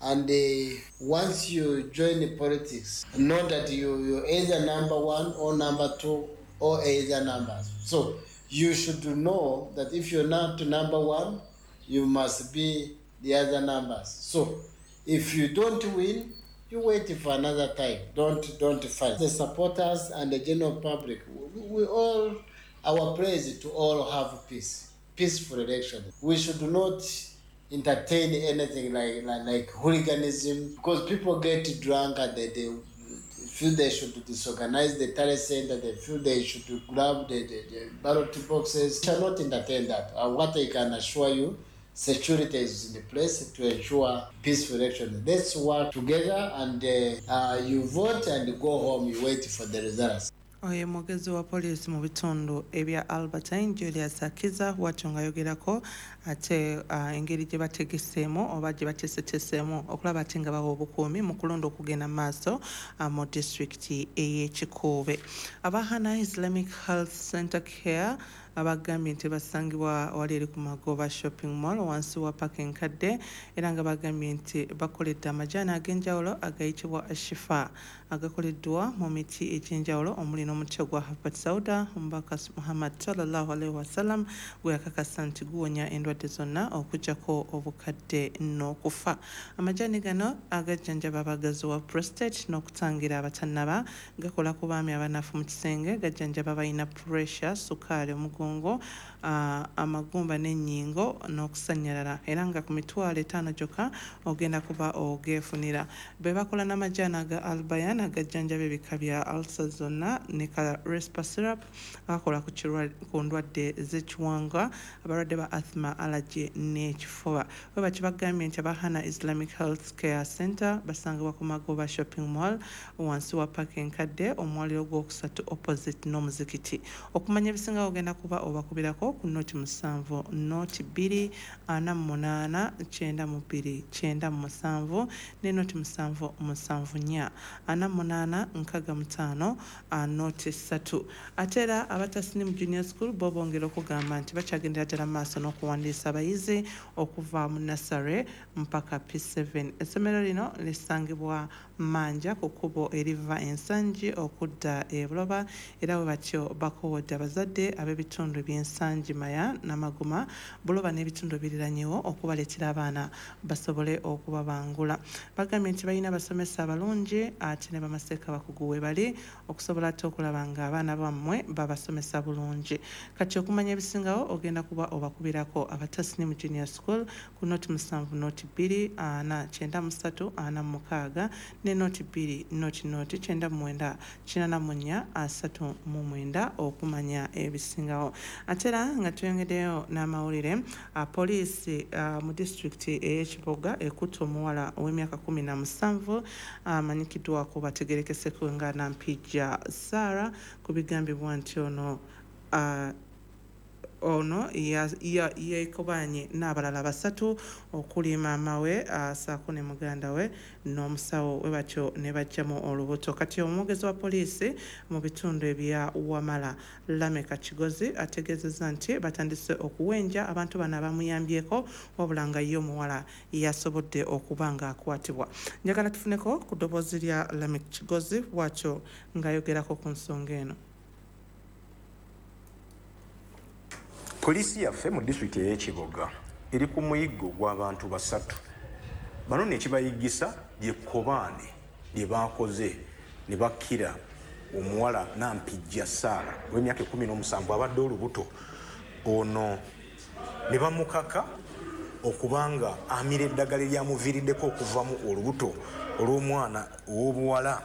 And once you join the politics, know that you're either number one or number two or either numbers. So you should know that if you're not number one, you must be the other numbers. So if you don't win, you wait for another time. Don't fight. The supporters and the general public, we all, our prayer is to all have peace, peaceful election. We should not entertain anything like hooliganism, because people get drunk and they feel they should disorganize the talent center, they feel they should grab the ballot boxes. We shall not entertain that. What I can assure you, security is in place to ensure peaceful elections. Let's work together and you vote and go home, you wait for the results. Oyo mwogezi wa poliisi mu bitundu ebya Albertine Julius Akiza bw'atyo ng'ayogerako ate engeri gye bategeseemu oba gye bateeseteeseemu okulaba ati nga bawa obukuumi mu kulonda okugenda maaso mu disitulikiti ey'Ekikuube. Aba Hana Islamic Health Center Care abagambye nti basangibwa wali eri ku Magoba Shopping Mall wansi wa paaka enkadde era nga bagambye nti bakoledde amajaani ag'enjawulo agayitibwa Ashifa agakoleddwa mu miti egy'enjawulo omuli n'omuti gwa Habbat Sauda Omubaka Muhammad sallallahu alaihi wasallam gwe yakakasa nti guwonya endwadde zonna okuggyako obukadde n'okufa. Amajaani gano agajjanjaba abagazi wa prostate n'okutangira abatannaba, gakola ku baami abanafu mu kisenge, gajjanjaba balina pressure, sukaali, omugongo, amagumba n'ennyingo n'okusannyalala era nga ku mitwalo 5 gyokka ogenda kuba ogeefunira. Be bakola n'amajaani aga Albayan agajjanjaba ebika bya ulcer zonna ne ka Respa syrup akola ku ndwadde z'ekiwanga, abalwadde ba asthma, allergy n'ekifuba. Bwe bati bagambye nti aba Hana Islamic Health Care Center basangibwa ku Magoba Shopping Mall wansi wa paaka enkadde omwaliro gw'okusatu opposite n'omuzikiti. Okumanya ebisingawo ogenda kuba obakubirako ku noti 7 noti 2 48 92 97 ne noti 7 74 48 65 noti 3. Ate era abatasinimu junior school bo bongera okugamba nti bakyagendera ddala maaso n'okuwandiisa abayizi okuva mu nasare mpaka P7. Essomero lino lisangibwa Manja ku kkubo eriva Ensangi okudda e Buloba era bwe batyo bakowodde abazadde ab'ebitundu by'Ensangi, Maya, Namaguma, Buloba n'ebitundu ebiriranyewo okubaleetera abaana basobole okubabangula. Bagambye nti balina abasomesa abalungi ate ne bamaseeka bakugu we bali okusobola ate okulaba nga abaana bammwe babasomesa bulungi. Kati okumanya ebisingawo ogenda kuba obakubirako abatasinimu junior school ku noti 7 noti 2 93 46 ne noti 2 noti 99 84 39 okumanya ebisingawo. Ate era nga tuyongeddeyo n'amawulire, poliisi mu disitulikiti ey'Ekiboga ekutte omuwala ow'emyaka 17 amanyikiddwako bategerekeseko nga Nampijja Sarah ku bigambibwa nti ono yeekobanye n'abalala 3 okuli maama we saako ne muganda we n'omusawo we batyo ne bajjamu olubuto. Kati omwogezi wa poliisi mu bitundu ebya Wamala Lameka Kigozi ategeezezza nti batandise okuwenja abantu bano abamuyambyeko wabula nga ye omuwala yasobodde okuba ng'akwatibwa. Njagala tufuneko ku ddoboozi lya Lameka Kigozi bw'atyo ng'ayogerako ku nsonga eno. Polisi yaffe mu disitulikiti ey'Ekiboga eri ku muyiggo gw'abantu 3. Bano ne kibayigisa lyekkobaane lye baakoze ne bakkira omuwala Nampijja Sarah w'emyaka 17 abadde olubuto. Ono ne bamukaka okubanga amira eddagala eryamuviiriddeko okuvamu olubuto olw'omwana ow'obuwala.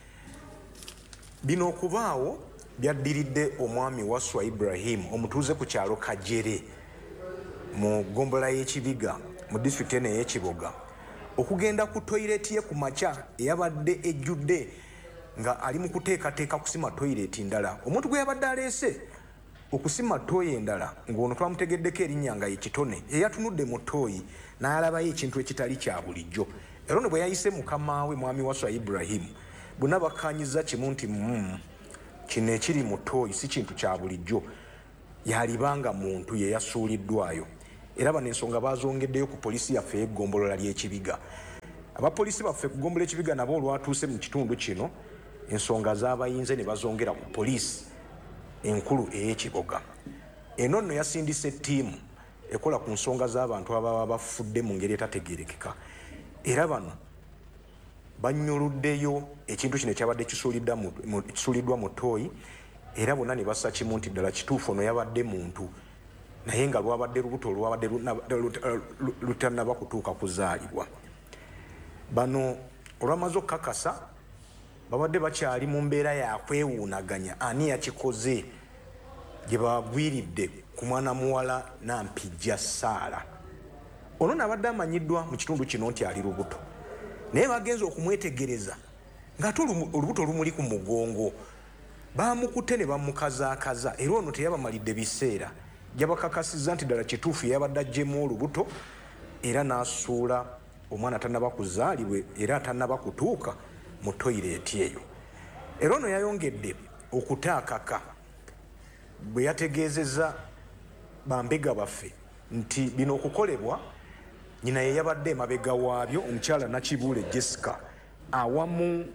Bino okubaawo byaddiridde omwami Waswa Ibrahim omutuuze ku kyalo Kajere mu gombola y'Ekibiga mu disitulikiti eno ey'Ekiboga okugenda ku toyireti ye ku makya eyabadde ejjudde nga ali mu kuteekateeka kusima toyireti ndala. Omuntu gwe yabadde aleese okusima tooyi endala ng'ono twamutegeddeko erinnya nga ye Kitone eyatunudde mu tooyi n'alabayo ekintu ekitali kya bulijjo. Era ono bwe yayise mukama we mwami Waswa Ibrahim bonna bakkaanyiza kimu nti kino ekiri mu tooyi si kintu kya bulijjo, yalibanga muntu ye yasuuliddwayo. Era bano ensonga bazongeddeyo ku poliisi yaffe y'eggombolola ly'Ekibiga. abapoliisi baffe ku Ggombolola Ekibiga nabo olwatuuse mu kitundu kino ensonga z'abayinze ne bazongera ku poliisi enkulu ey'ekibuga. Eno nno yasindise ttiimu ekola ku nsonga z'abantu ababa bafudde mu ngeri etategeerekeka, era bano bannyuluddeyo ekintu kino ekyabadde kisuuliddwa mu ttooyi, era bonna ne bassa kimu nti ddala kituufu ono yabadde muntu naye nga lwabadde lubuto olwabadde lutannaba kutuuka kuzaalibwa. Bano olwamaze okukakasa babadde bakyali mu mbeera ya kwewuunaganya ani yakikoze gye bagwiridde ku mwana muwala Nampijja Sarah. Ono nabadde amanyiddwa mu kitundu kino nti ali lubuto, naye bagenze okumwetegereza ng'ate olubuto lumuli ku mugongo, baamukutte ne bamukazaakaza, era ono teyabamalidde biseera, gyabakakasizza nti ddala kituufu yabadde aggyemu olubuto era n'asuula omwana tannaba kuzaalibwe era tannaba kutuuka mu toyireeti eyo. Era ono yayongedde okutaakaka bwe yategeezezza bambega baffe nti bino okukolebwa nyina ye yabadde emabega waabyo, omukyala Nakibuule Jessica awamu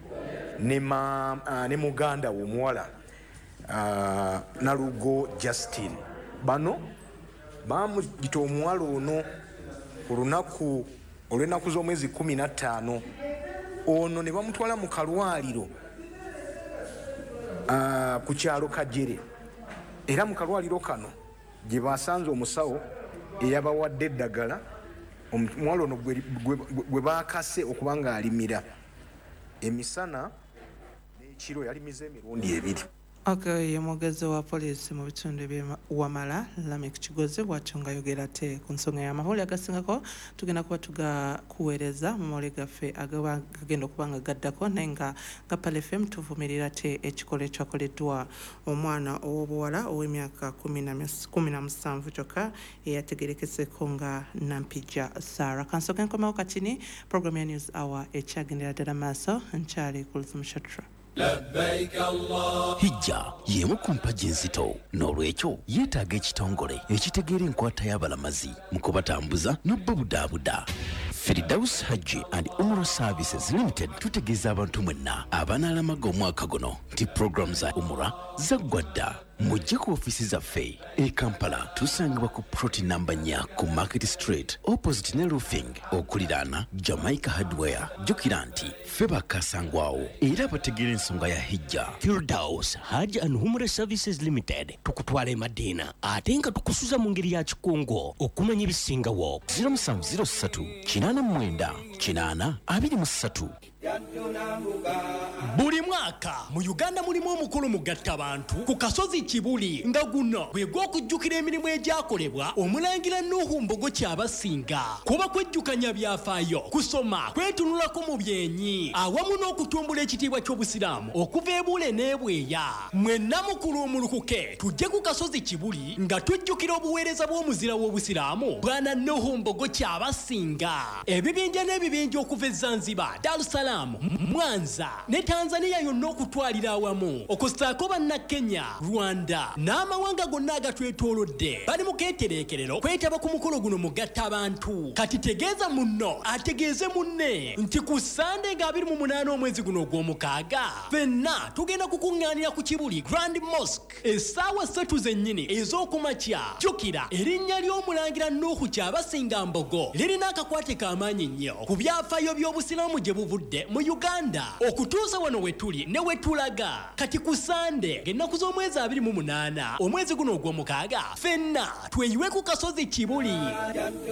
ne muganda we omuwala Nalugo Justin. Bano baamugita omuwala ono ku lunaku olw'ennaku z'omwezi 15, ono ne bamutwala mu kalwaliro ku kyalo Kajere, era mu kalwaliro kano gye basanze omusawo eyabawadde eddagala omuwala ono gwe baakase okuba nga alimira emisana n'ekiro, yalimiza emirundi 2. Okay, omwogezi wa poliisi mu bitundu eby'Wamala Lamek Kigozi bw'atyo ng'ayogera ate ku nsonga y'amawulire agasingako tugenda kuba tugakuweereza mu mawulire gaffe agagenda okuba nga gaddako, naye nga Pale FM tuvumirira ate ekikolwa ekyakoleddwa omwana ow'obuwala ow'emyaka 17 kyokka eyategerekeseko nga Nampijja Sarah. Kansooke nkomawo katini program ya News Hour ekyagendera ddala maaso, nkyali Kulthum Shatra. Hijja y'emu ku mpagi enzito, n'olwekyo yeetaaga ekitongole ekitegeera enkwata y'abalamazi mu kubatambuza n'obbabudaabuda. Firdaus Hajji and Umrah Services Limited tutegeeza abantu mwenna abanaalamaga omwaka guno nti program za Umrah zaggwa dda. Mujje ku ofiisi zaffe e Kampala tusangibwa ku ploti namba 4 ku Market Street opposite ne roofing okuliraana Jamaica Hardware. Jjukira nti ffe bakasangwawo era bategeera ensonga ya hijja. Firdaus Hajji and Umrah Services Limited tukutwala e Madina ate nga tukusuza mu ngeri ya kikungo okumanya ebisingawo. 0703 89 823. Buli mwaka mu Uganda mulimu omukolo mugatta abantu ku kasozi Kibuli nga guno bwe gw'okujjukira emirimu egyakolebwa omulangira Nuhu Mbogo Kyabasinga, kuba kwejjukanya byafaayo, kusoma, kwetunulako mu byenyi awamu n'okutumbula ekitiibwa ky'Obusiraamu okuva e Bule n'Ebweya. Mwenna mukulu omulukuke tujje ku kasozi Kibuli nga tujjukira obuweereza bw'omuzira w'Obusiraamu Bwana Nuhu Mbogo Kyabasinga. Ebibinja n'ebibinja okuva e Zanzibar, Dar es Salaam, Mwanza ne Tanzania yonna okutwalira awamu okusaako banna Kenya, Rwanda n'amawanga gonna agatwetoolodde bali mu keetereekerero kwetaba ku mukolo guno mugatta abantu. Kati tegeeza munno ategeeze munne nti ku Sande nga 28 omwezi guno ogw'omukaaga ffenna tugenda kukuŋŋaanira ku Kibuli Grand Mosque essaawa 3 zennyini ez'okumakya. Jjukira erinnya ly'omulangira Nuhu Kyabasinga Mbogo lirina akakwate k'amaanyi nnyo ku byafaayo by'Obusiraamu gye buvudde mu Uganda okutuusa wano we tuli ne we tulaga. Kati ku Sande ng'ennaku z'omwezi 28 omwezi guno ogw'omukaaga ffenna tweyiwe ku kasozi Kibuli.